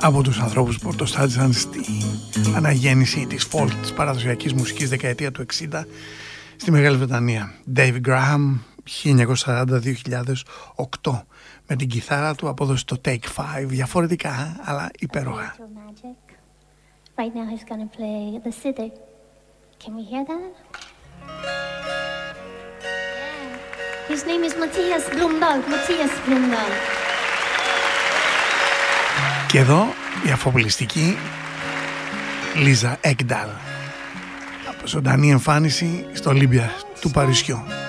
από τους ανθρώπους που πρωτοστάτησαν στη αναγέννηση της folk, της παραδοσιακής μουσικής δεκαετία του 60 στη Μεγάλη Βρετανία. David Graham, 1940-2008, με την κιθάρα του απόδοση το Take 5, διαφορετικά αλλά υπέροχα. Right now he's gonna play the Siddur. Can we hear that? Yeah. His name is Mattias Blomdahl. Mattias Blomdahl. Και εδώ η αφοπλιστική Λίζα Έκνταλ. Ζωντανή εμφάνιση στο Ολύμπια του Παρισιού.